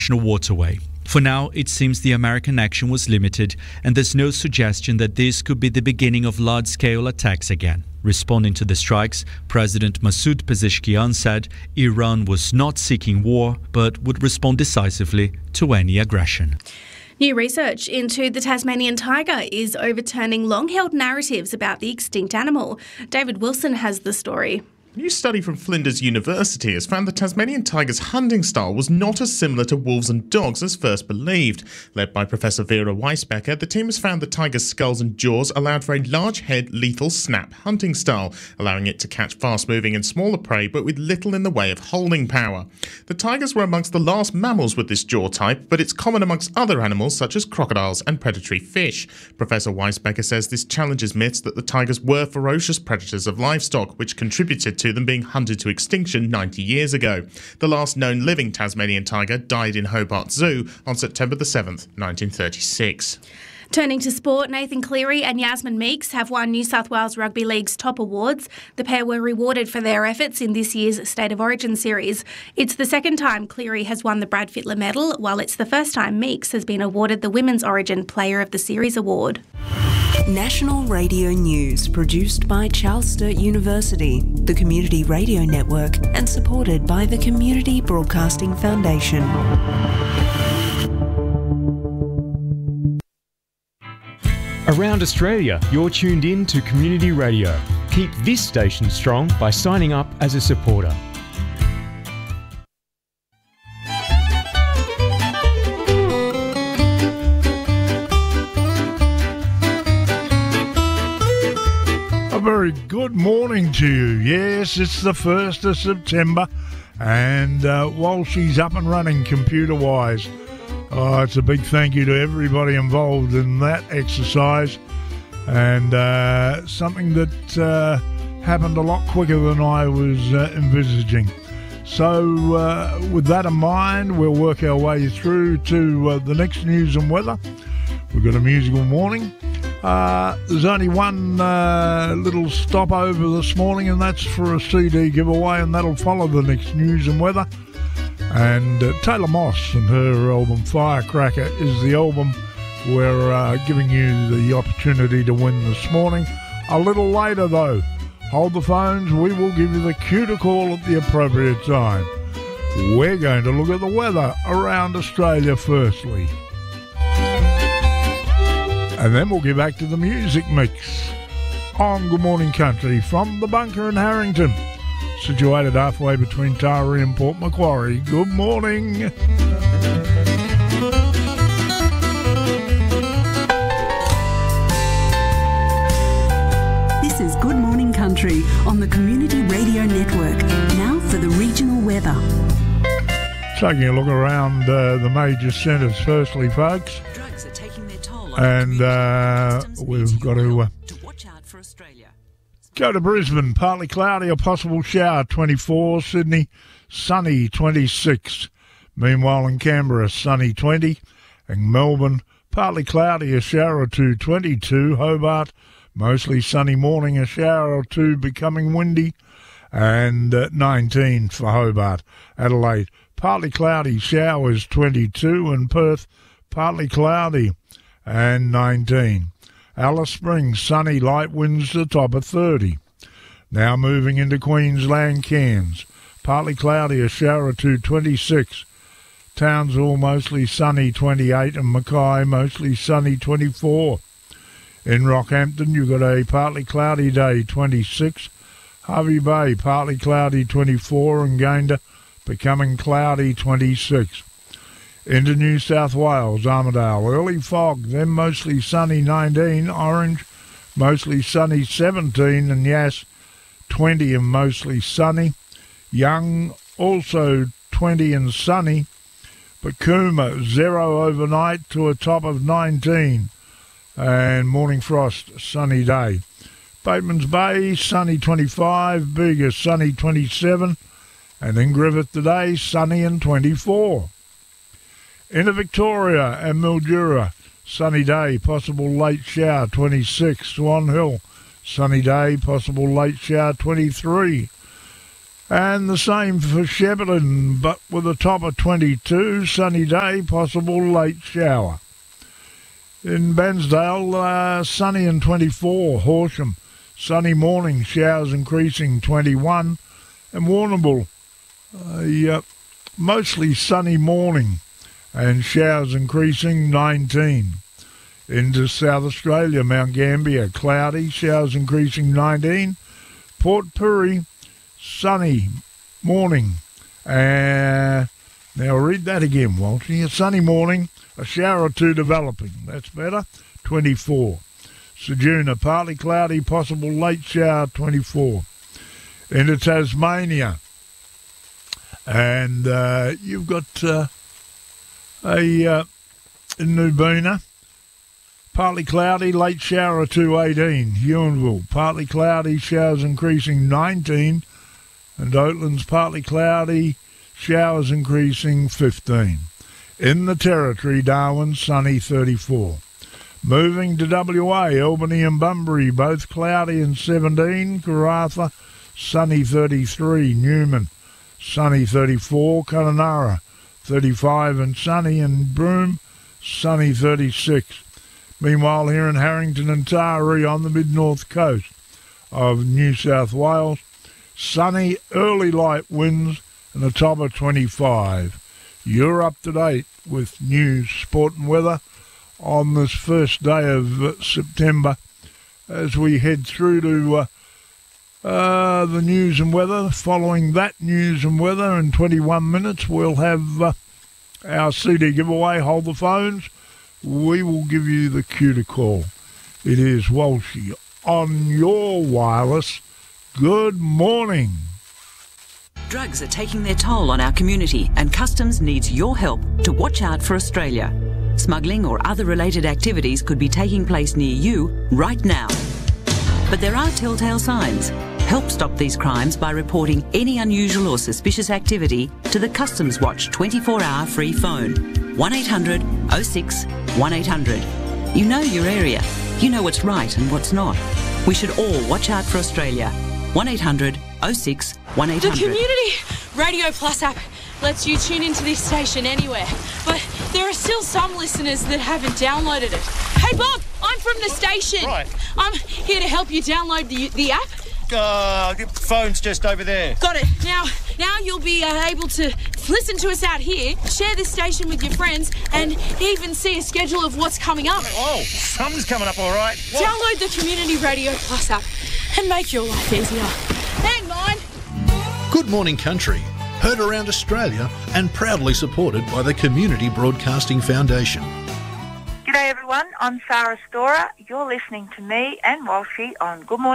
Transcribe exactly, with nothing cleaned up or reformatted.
waterway. For now, it seems the American action was limited, and there's no suggestion that this could be the beginning of large-scale attacks again. Responding to the strikes, President Masoud Pezeshkian said Iran was not seeking war, but would respond decisively to any aggression. New research into the Tasmanian tiger is overturning long-held narratives about the extinct animal. David Wilson has the story. A new study from Flinders University has found the Tasmanian tiger's hunting style was not as similar to wolves and dogs as first believed. Led by Professor Vera Weisbecker, the team has found the tiger's skulls and jaws allowed for a large head, lethal snap hunting style, allowing it to catch fast-moving and smaller prey but with little in the way of holding power. The tigers were amongst the last mammals with this jaw type, but it's common amongst other animals such as crocodiles and predatory fish. Professor Weisbecker says this challenges myths that the tigers were ferocious predators of livestock, which contributed to them being hunted to extinction ninety years ago. The last known living Tasmanian tiger died in Hobart Zoo on September the seventh, nineteen thirty-six. Turning to sport, Nathan Cleary and Yasmin Meeks have won New South Wales Rugby League's top awards. The pair were rewarded for their efforts in this year's State of Origin series. It's the second time Cleary has won the Brad Fittler medal, while it's the first time Meeks has been awarded the Women's Origin Player of the Series award. National Radio News, produced by Charles Sturt University, the Community Radio Network, and supported by the Community Broadcasting Foundation. Around Australia, you're tuned in to Community Radio. Keep this station strong by signing up as a supporter. A very good morning to you. Yes, it's the first of September, and uh, while she's up and running computer-wise, oh, it's a big thank you to everybody involved in that exercise, and uh, something that uh, happened a lot quicker than I was uh, envisaging. So uh, with that in mind, we'll work our way through to uh, the next news and weather. We've got a musical morning. Uh, there's only one uh, little stopover this morning, and that's for a C D giveaway, and that'll follow the next news and weather. And uh, Taylor Moss and her album Firecracker is the album we're uh, giving you the opportunity to win this morning. A little later though, hold the phones, we will give you the cue to call at the appropriate time. We're going to look at the weather around Australia firstly. And then we'll get back to the music mix on Good Morning Country from the bunker in Harrington, situated halfway between Taree and Port Macquarie. Good morning. This is Good Morning Country on the Community Radio Network. Now for the regional weather. Taking a look around uh, the major centres firstly, folks. And uh, we've got to uh, go to Brisbane. Partly cloudy, a possible shower, twenty-four. Sydney, sunny, twenty-six. Meanwhile in Canberra, sunny, twenty. And Melbourne, partly cloudy, a shower or two, twenty-two. Hobart, mostly sunny morning, a shower or two, becoming windy. And uh, nineteen for Hobart. Adelaide, partly cloudy, showers, twenty-two. And Perth, partly cloudy, and nineteen. Alice Springs, sunny, light winds to top of thirty. Now moving into Queensland, Cairns. Partly cloudy, a shower or two, twenty-six. Townsville, mostly sunny, twenty-eight. And Mackay, mostly sunny, twenty-four. In Rockhampton, you've got a partly cloudy day, twenty-six. Hervey Bay, partly cloudy, twenty-four. And Gayndah, becoming cloudy, twenty-six. Into New South Wales, Armidale, early fog, then mostly sunny, nineteen. Orange, mostly sunny, seventeen. And Yass, twenty and mostly sunny. Young, also twenty and sunny. But Cooma, zero overnight to a top of nineteen. And morning frost, sunny day. Batemans Bay, sunny, twenty-five. Bega, sunny, twenty-seven. And in Griffith today, sunny and twenty-four. Into Victoria and Mildura, sunny day, possible late shower, twenty-six. Swan Hill, sunny day, possible late shower, twenty-three. And the same for Shepparton, but with a top of twenty-two, sunny day, possible late shower. In Bairnsdale, uh, sunny and twenty-four. Horsham, sunny morning, showers increasing twenty-one. And Warrnambool, a uh, mostly sunny morning and showers increasing nineteen. Into South Australia, Mount Gambier, cloudy, showers increasing nineteen. Port Pirie, sunny morning. Uh, now read that again, Walshy. A sunny morning, a shower or two developing. That's better. twenty-four. Sejuna, partly cloudy, possible late shower, twenty-four. Into Tasmania. And uh, you've got uh, a uh, in Nubina, partly cloudy, late shower or two, eighteen. Ewanville, partly cloudy, showers increasing nineteen. And Oatlands, partly cloudy, showers increasing fifteen. In the Territory, Darwin, sunny, thirty-four. Moving to W A, Albany and Bunbury, both cloudy and seventeen. Karratha, sunny, thirty-three. Newman, sunny, thirty-four. Kununurra, thirty-five and sunny. And Broome, sunny, thirty-six. Meanwhile, here in Harrington and Taree on the mid-north coast of New South Wales, sunny, early light winds and a top of twenty-five. You're up to date with news, sport and weather on this first day of uh, September as we head through to uh, uh, the news and weather. Following that news and weather in twenty-one minutes, we'll have uh, our C D giveaway. Hold the phones. We will give you the cue to call. It is Walshy on your wireless. Good morning. Drugs are taking their toll on our community, and Customs needs your help to watch out for Australia. Smuggling or other related activities could be taking place near you right now. But there are telltale signs. Help stop these crimes by reporting any unusual or suspicious activity to the Customs Watch twenty-four hour free phone. one eight hundred oh six one eight hundred. You know your area. You know what's right and what's not. We should all watch out for Australia. one eight hundred oh six one eight hundred. The Community Radio Plus app lets you tune into this station anywhere, but there are still some listeners that haven't downloaded it. Hey Bob, I'm from the station. Right. I'm here to help you download the the app. Uh, the phone's just over there. Got it. Now, now you'll be uh, able to listen to us out here, share this station with your friends, and even see a schedule of what's coming up. Oh, something's coming up all right. What? Download the Community Radio Plus app and make your life easier. And mine. Good Morning Country, heard around Australia and proudly supported by the Community Broadcasting Foundation. G'day everyone, I'm Sarah Storer. You're listening to me and Walshy on Good Morning